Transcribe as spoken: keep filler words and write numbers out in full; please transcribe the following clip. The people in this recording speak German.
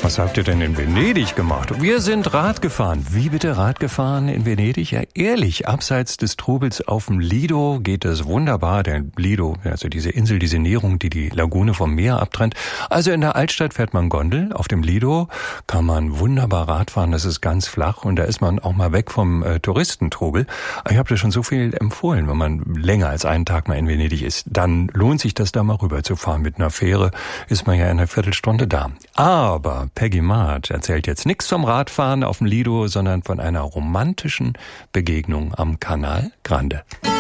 Was habt ihr denn in Venedig gemacht? Wir sind Rad gefahren. Wie bitte Rad gefahren in Venedig? Ja, ehrlich, abseits des Trubels auf dem Lido geht es wunderbar. Der Lido, also diese Insel, diese Nährung, die die Lagune vom Meer abtrennt. Also in der Altstadt fährt man Gondel. Auf dem Lido kann man wunderbar Rad fahren. Das ist ganz flach und da ist man auch mal weg vom äh, Touristentrubel. Ich habe das schon so viel empfohlen, wenn man länger als einen Tag mal in Venedig ist. Dann lohnt sich das, da mal rüber zu fahren. Mit einer Fähre ist man ja in einer Viertelstunde da. Aber Peggy Maat erzählt jetzt nichts vom Radfahren auf dem Lido, sondern von einer romantischen Begegnung am Canal Grande.